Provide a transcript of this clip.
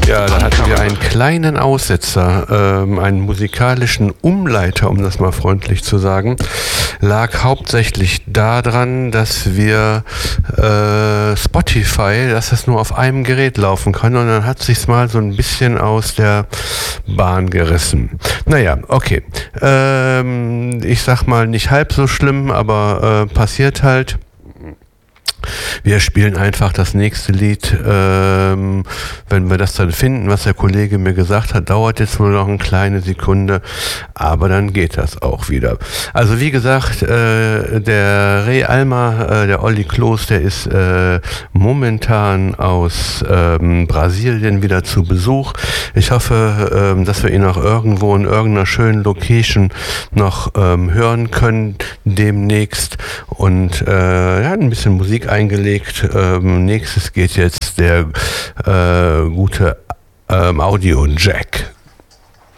Ja, da hatten wir einen kleinen Aussetzer, einen musikalischen Umleiter, um das mal freundlich zu sagen. Lag hauptsächlich daran, dass wir Spotify, dass das nur auf einem Gerät laufen kann, und dann hat sich's mal so ein bisschen aus der Bahn gerissen. Naja, okay. Ich sag mal, nicht halb so schlimm, aber passiert halt. Wir spielen einfach das nächste Lied, wenn wir das dann finden, was der Kollege mir gesagt hat, dauert jetzt wohl noch eine kleine Sekunde, aber dann geht das auch wieder. Also wie gesagt, der Rey Alma, der Olli Kloß, der ist momentan aus Brasilien wieder zu Besuch. Ich hoffe, dass wir ihn auch irgendwo in irgendeiner schönen Location noch hören können demnächst, und er hat ein bisschen Musik eingelegt. Nächstes geht jetzt der gute Audio Jack.